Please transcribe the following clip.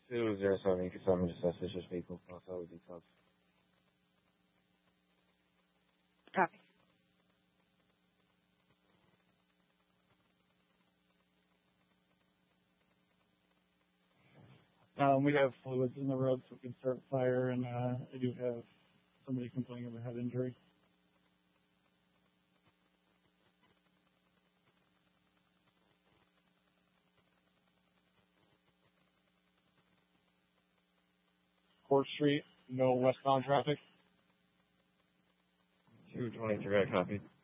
207, confirming the suspicious vehicle pass over details. Copy. We have fluids in the road, so we can start fire, and I do have somebody complaining of a head injury. Court Street, no westbound traffic. 223, I copy.